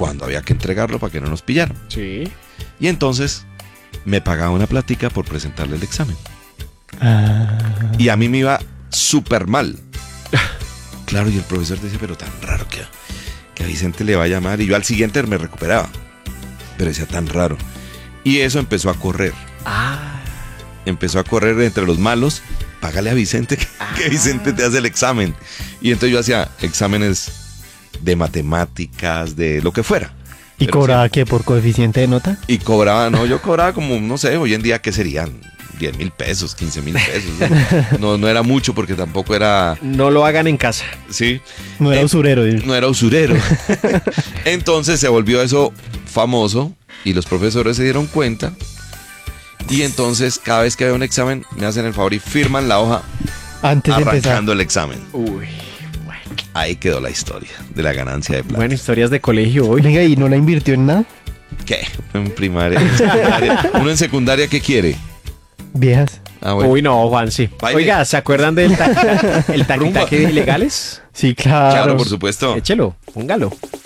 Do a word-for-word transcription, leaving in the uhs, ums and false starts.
cuando había que entregarlo para que no nos pillaran. Sí. Y entonces me pagaba una plática por presentarle el examen. Ah. Y a mí me iba súper mal. Claro, y el profesor decía, pero tan raro que, que a Vicente le va a llamar. Y yo al siguiente me recuperaba. Pero decía, tan raro. Y eso empezó a correr. Ah. Empezó a correr entre los malos. Págale a Vicente, que, Ah. que Vicente te hace el examen. Y entonces yo hacía exámenes de matemáticas, de lo que fuera. ¿Y Pero cobraba sí. qué? ¿Por coeficiente de nota? Y cobraba, no, yo cobraba como, no sé, hoy en día, ¿qué serían? diez mil pesos, quince mil pesos. No, no era mucho porque tampoco era, No lo hagan en casa. sí. No era Eh, usurero. dice. No era usurero. Entonces se volvió eso famoso y los profesores se dieron cuenta. Y entonces cada vez que había un examen me hacen el favor y firman la hoja Antes de empezar. arrancando el examen. Uy, bueno. Ahí quedó la historia de la ganancia de plata. Bueno, historias de colegio hoy. Venga, ¿y no la invirtió en nada? ¿Qué? En primaria, en secundaria. ¿Uno en secundaria qué quiere? Viejas. Ah, bueno. Uy, no, Juan, sí. Baile. Oiga, ¿se acuerdan del ta- el Rumba. taqui-taqui de ilegales? Sí, claro. Claro, por supuesto. Échelo, póngalo.